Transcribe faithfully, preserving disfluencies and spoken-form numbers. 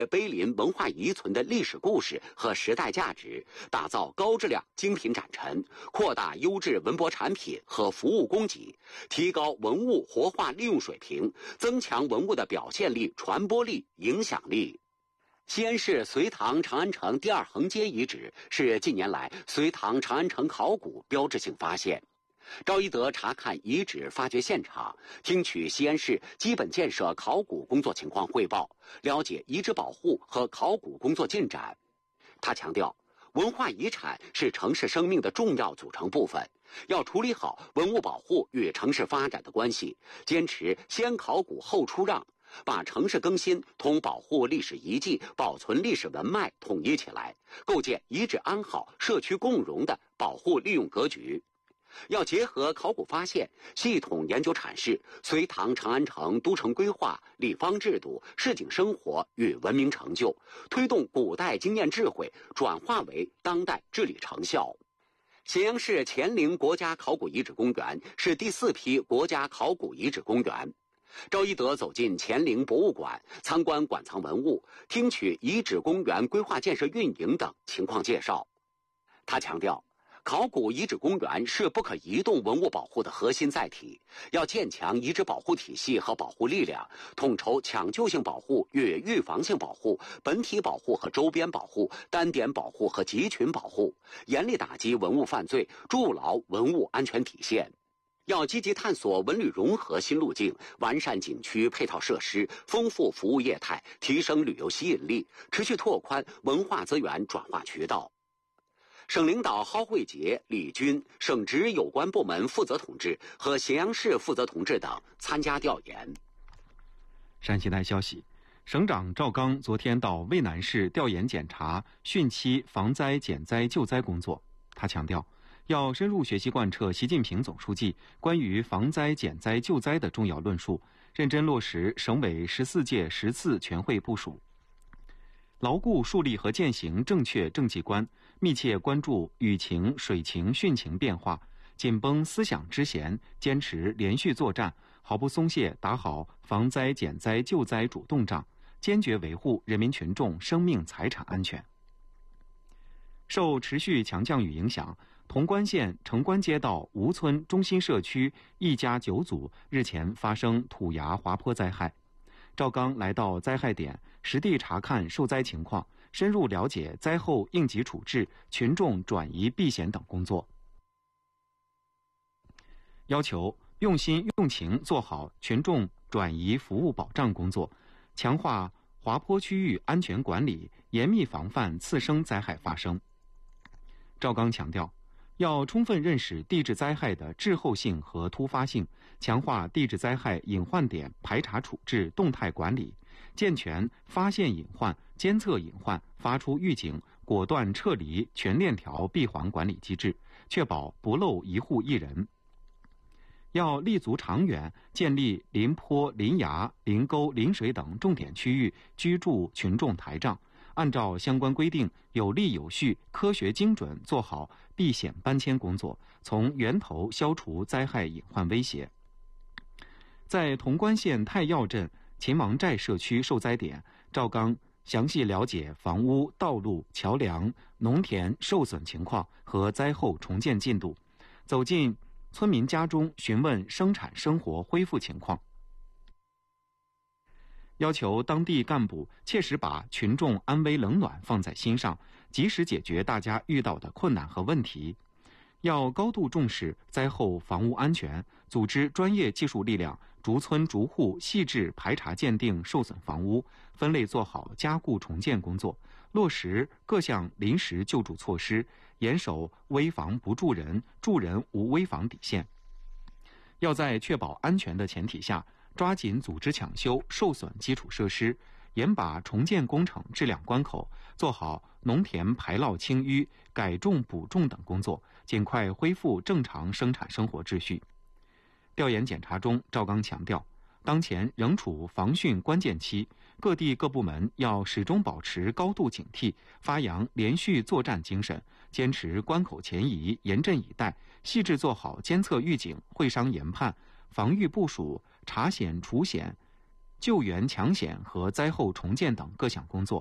碑林文化遗存的历史故事和时代价值，打造高质量精品展陈，扩大优质文博产品和服务供给，提高文物活化利用水平，增强文物的表现力、传播力、影响力。西安市隋唐长安城第二横街遗址是近年来隋唐长安城考古标志性发现。赵一德查看遗址发掘现场，听取西安市基本建设考古工作情况汇报，了解遗址保护和考古工作进展。他强调，文化遗产是城市生命的重要组成部分，要处理好文物保护与城市发展的关系，坚持先考古后出让，把城市更新同保护历史遗迹、保存历史文脉统一起来，构建遗址安好、社区共荣的保护利用格局。要结合考古发现，系统研究阐释隋唐长安城都城规划、里坊制度、市井生活与文明成就，推动古代经验智慧转化为当代治理成效。咸阳市乾陵国家考古遗址公园是第四批国家考古遗址公园。赵一德走进乾陵博物馆，参观馆藏文物，听取遗址公园规划建设运营等情况介绍。他强调，考古遗址公园是不可移动文物保护的核心载体，要建强遗址保护体系和保护力量，统筹抢救性保护与预防性保护、本体保护和周边保护、单点保护和集群保护，严厉打击文物犯罪，筑牢文物安全底线。要积极探索文旅融合新路径，完善景区配套设施，丰富服务业态，提升旅游吸引力，持续拓宽文化资源转化渠道。省领导蒿慧杰、李军、省直有关部门负责同志和咸阳市负责同志等参加调研。 陕西台消息，省长赵刚昨天到渭南市调研检查汛期防灾减灾救灾工作。他强调，要深入学习贯彻习近平总书记关于防灾减灾救灾的重要论述，认真落实省委十四届十次全会部署，牢固树立和践行正确政绩观，密切关注雨情、水情、汛情变化，紧绷思想之弦，坚持连续作战，毫不松懈打好防灾减灾救灾主动仗，坚决维护人民群众生命财产安全。受持续强降雨影响，潼关县城关街道吴村中心社区一家九组日前发生土崖滑坡灾害。赵刚来到灾害点，实地查看受灾情况，深入了解灾后应急处置、群众转移避险等工作，要求用心用情做好群众转移服务保障工作，强化滑坡区域安全管理，严密防范次生灾害发生。赵刚强调，要充分认识地质灾害的滞后性和突发性，强化地质灾害隐患点排查处置动态管理，健全发现隐患、监测隐患、发出预警、果断撤离全链条闭环管理机制，确保不漏一户一人。要立足长远，建立临坡、临崖、临沟、临水等重点区域居住群众台账，按照相关规定，有力有序、科学精准做好避险搬迁工作，从源头消除灾害隐患威胁。在潼关县太药镇秦王寨社区受灾点，赵刚详细了解房屋、道路、桥梁、农田受损情况和灾后重建进度，走进村民家中询问生产生活恢复情况，要求当地干部切实把群众安危冷暖放在心上，及时解决大家遇到的困难和问题。要高度重视灾后房屋安全，组织专业技术力量逐村逐户细致排查鉴定受损房屋，分类做好加固重建工作，落实各项临时救助措施，严守危房不助人、助人无危房底线。要在确保安全的前提下，抓紧组织抢修受损基础设施，严把重建工程质量关口，做好农田排涝清淤、改种补种等工作，尽快恢复正常生产生活秩序。调研检查中，赵刚强调，当前仍处防汛关键期，各地各部门要始终保持高度警惕，发扬连续作战精神，坚持关口前移、严阵以待，细致做好监测预警、会商研判、防御部署、查险除险、 救援抢险和灾后重建等各项工作。